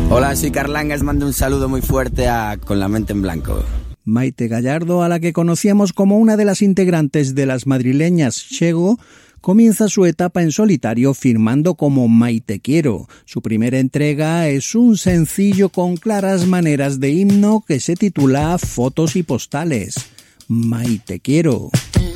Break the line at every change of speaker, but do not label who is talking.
Hola, soy Carlangas, mando un saludo muy fuerte a Con la mente en blanco.
Maite Gallardo, a la que conocíamos como una de las integrantes de las madrileñas Chego, comienza su etapa en solitario firmando como Maite Quiero. Su primera entrega es un sencillo con claras maneras de himno que se titula Fotos y postales. Maite Quiero.